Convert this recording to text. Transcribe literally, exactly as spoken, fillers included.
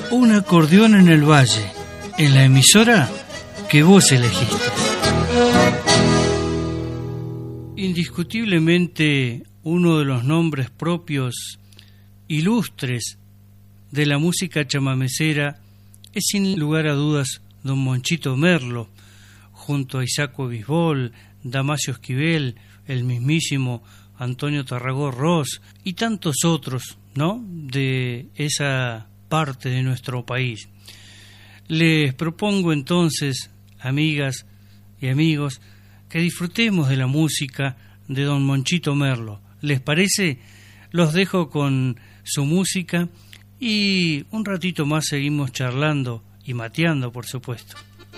Un acordeón en el valle, en la emisora que vos elegiste. Indiscutiblemente uno de los nombres propios ilustres de la música chamamecera es sin lugar a dudas don Monchito Merlo, junto a Isaco Bisbol, Damasio Esquivel, el mismísimo Antonio Tarragó Ross y tantos otros, ¿no?, de esa parte de nuestro país. Les propongo entonces, amigas y amigos, que disfrutemos de la música de don Monchito Merlo. ¿Les parece? Los dejo con su música y un ratito más seguimos charlando y mateando, por supuesto.